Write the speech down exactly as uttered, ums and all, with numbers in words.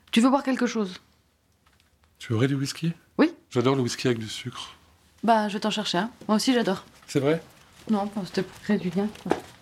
Tu veux boire quelque chose? Tu aurais du whisky? Oui. J'adore le whisky avec du sucre. Bah, je vais t'en chercher un. Moi aussi, j'adore. C'est vrai? Non, c'était pour créer du lien.